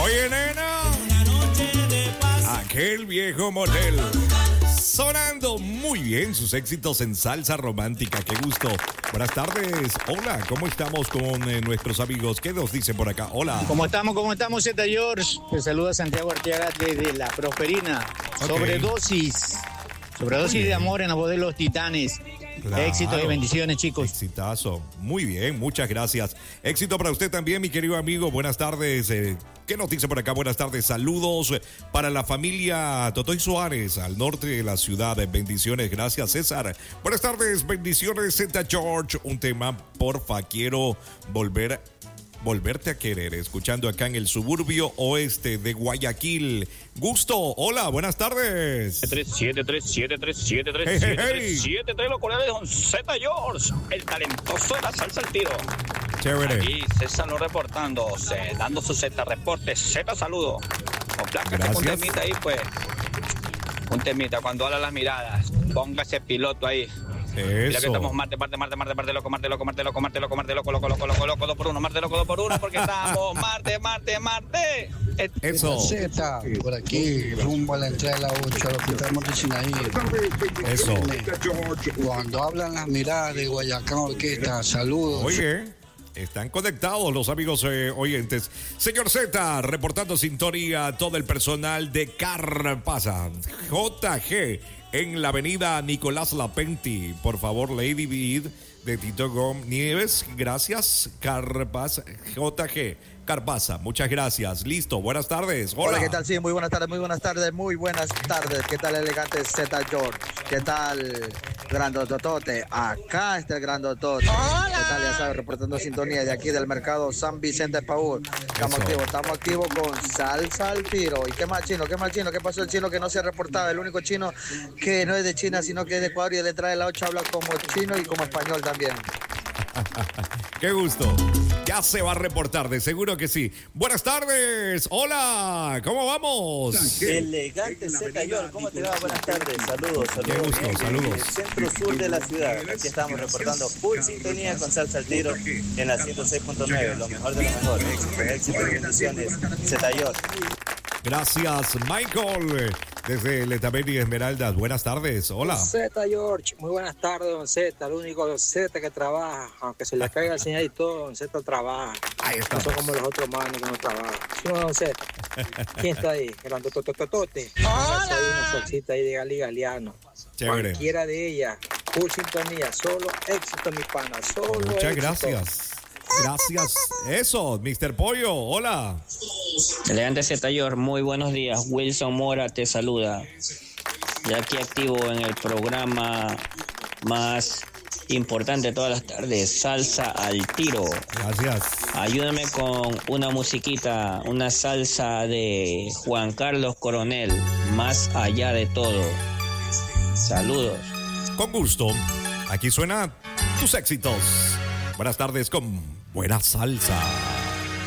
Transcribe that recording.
Oye, nena, aquel viejo motel. Sonando muy bien sus éxitos en salsa romántica. Qué gusto. Buenas tardes. Hola, ¿cómo estamos con nuestros amigos? ¿Qué nos dicen por acá? Hola. ¿Cómo estamos, Zeta George? Te saluda Santiago Arteaga desde La Prosperina. Okay. Sobredosis de amor en la voz de los Titanes. Claro. Éxitos y bendiciones, chicos. Exitazo. Muy bien, muchas gracias. Éxito para usted también, mi querido amigo. Buenas tardes. ¿Qué nos dice por acá? Buenas tardes. Saludos para la familia Totoy Suárez, al norte de la ciudad. Bendiciones. Gracias, César. Buenas tardes. Bendiciones, Zeta George. Un tema, porfa. Quiero volverte a querer, escuchando acá en el suburbio oeste de Guayaquil. Gusto, hola, buenas tardes. 7-3, los coreanos con Zeta George, el talentoso de la salsa al tiro. Chévere. Aquí César lo reportándose, dando su Zeta reporte. Zeta saludo. Complácate con un temita ahí, pues. Un temita, cuando habla las miradas, ponga ese piloto ahí. Eso. Mira que estamos Marte, loco, 2 por 1, Marte, loco, 2 por 1, porque estamos Marte. Eso. Z, por aquí, rumbo a la entrada de la 8, al hospital Monte Sinaí. Eso. Cuando hablan las miradas de Guayacán Orquesta, saludos. Oye, están conectados los amigos oyentes. Señor Z, reportando sintonía, todo el personal de Carpasa, JG, en la avenida Nicolás Lapenti. Por favor, Lady Bid de Tito Gómez Nieves. Gracias, Carpasa, JG. Carpasa, muchas gracias. Listo, buenas tardes. Hola. ¿Qué tal? Sí, muy buenas tardes. ¿Qué tal, elegante Zeta George? ¿Qué tal, grandototote? Acá está el grandotote. Hola. ¿Qué tal? Ya sabes, reportando sintonía de aquí del mercado San Vicente Paúl. Estamos activos con salsa al tiro. ¿Y qué más chino? ¿Qué pasó el chino que no se ha reportado? El único chino que no es de China, sino que es de Ecuador y le trae la 8, habla como chino y como español también. Qué gusto. Ya se va a reportar, de seguro que sí. Buenas tardes. Hola, ¿cómo vamos? Elegante Zeta George, ¿cómo te va? Buenas tardes, saludos. Qué gusto, saludos. En el centro sur de la ciudad, aquí estamos reportando full sintonía con salsa al tiro en la 106.9, lo mejor de lo mejor. Éxito y bendiciones, Zeta George. Gracias, Michael, desde Letabelli Esmeraldas. Buenas tardes, hola. Zeta George, muy buenas tardes, don Zeta, el único Zeta que trabaja, aunque se le caiga el señal y todo, don Zeta trabaja. Ahí está. No son como los otros manos que no trabajan. ¿Sí, don Zeta? ¿Quién está ahí? Grandotototote. Hola. Hay una salsita ahí de Gali Galeano. Chévere. Cualquiera de ellas, full sintonía, solo éxito, mi pana, solo Muchas éxito. gracias. Gracias. Eso, Mr. Pollo, hola. Elegante Zeta George, muy buenos días. Wilson Mora te saluda. Ya aquí activo en el programa más importante de todas las tardes, Salsa al Tiro. Gracias. Ayúdame con una musiquita, una salsa de Juan Carlos Coronel, Más allá de todo. Saludos. Con gusto. Aquí suena tus éxitos. Buenas tardes con buena salsa.